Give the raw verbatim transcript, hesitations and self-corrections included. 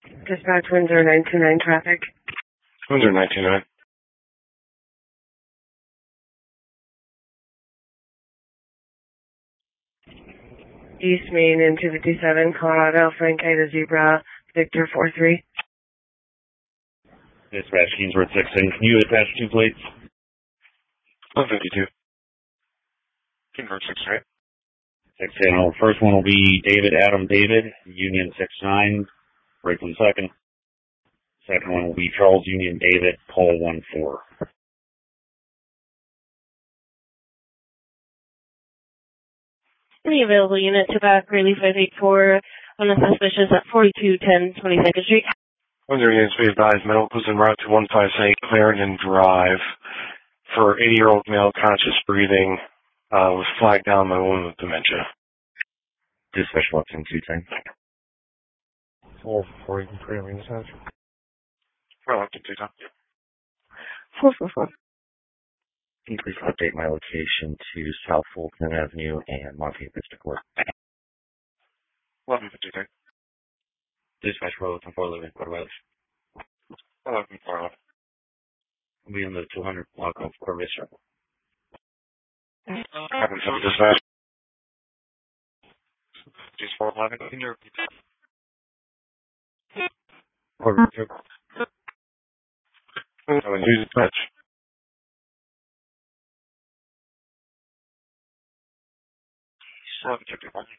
Dispatch Windsor nine two nine traffic. Windsor nine two nine. East Main in two fifty-seven, Colorado, Frank Ida Zebra, Victor four three. Dispatch Kingsworth six ten. Can you attach two plates? one fifty-two. Kingsworth six three. six ten. First one will be David Adam David, Union six nine, Brakeland second. Second one will be Charles Union David, Pole one four. Any available unit to back Raleigh five eight four on the suspicious at forty-two ten twenty-second Street. Windsor units, we advise medical is en route to one five eight Clarendon Drive for eighty-year-old male conscious breathing uh, was flagged down by a woman with dementia. Dispatch Lexington two ten. four four, you can put everything in the four Lexington two ten. four four four. Can you please update my location to South Fulton Avenue and Montana District Court? eleven fifty-three. Dispatch Road from four eleven, Quarter Valley. eleven four eleven. We'll be in the two hundred block of Corvette Circle. Happens to the dispatch. Just four eleven. Can you repeat that? Corvette Circle. Oh, and use dispatch. seven fifty-one.